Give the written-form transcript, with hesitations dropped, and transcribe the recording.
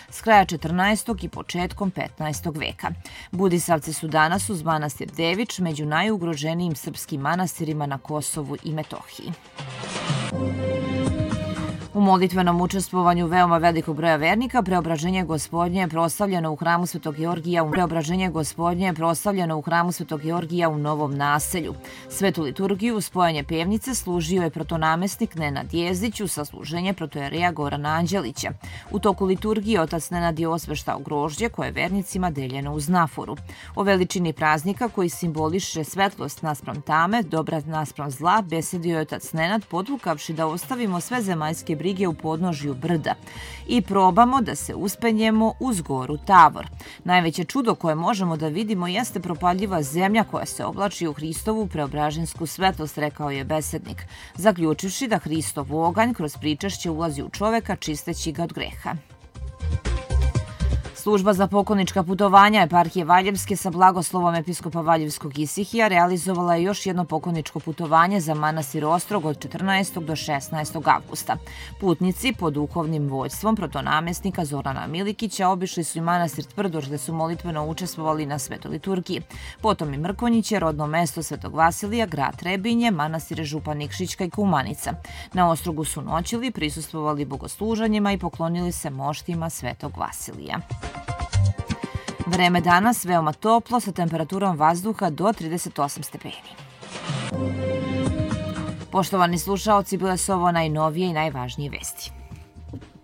s kraja 14. i početkom 15. veka. Budisavci su danas uz manastir Devič među najugroženijim srpskim manastirima na Kosovu i Metohiji. U molitvenom učestvovanju veoma velikog broja vernika Preobraženje Gospodnje je proslavljeno u hramu Svetog Georgija u Novom Naselju. Svetu liturgiju uz spojanje pevnice služio je protonamestnik Nenad Jezdić uz sasluženje protojereja Gorana Anđelića. U toku liturgije otac Nenad je osveštao grožđe koje je vernicima deljeno uz naforu. O veličini praznika koji simboliše svetlost naspram tame, dobra naspram zla, besedio je otac Nenad podvukavši da ostavimo sve zemaljske brige u podnožju brda i probamo da se uspenjemo uz goru Tavor. Najveće čudo koje možemo da vidimo jeste propaljiva zemlja koja se oblači u Hristovu preobražensku svetlost, rekao je besednik, zaključivši da Hristov oganj kroz pričašće ulazi u čoveka čisteći ga od greha. Služba za poklonička putovanja eparhije Valjevske sa blagoslovom episkopa Valjevskog Isihija realizovala je još jedno pokloničko putovanje za manastir Ostrog od 14. do 16. avgusta. Putnici pod duhovnim vođstvom protonamestnika Zorana Milikića obišli su i manastir Tvrdoš gde su molitveno učestvovali na svetoj liturgiji. Potom i Mrkonjiće, rodno mesto Svetog Vasilija, grad Trebinje, manastire Župa Nikšićka i Kumanica. Na Ostrogu su noćili, prisustvovali bogosluženjima i poklonili se moštima Svetog Vasilija. Vreme danas veoma toplo sa temperaturom vazduha do 38 stepeni. Poštovani slušaoci, bile su ovo najnovije i najvažnije vesti.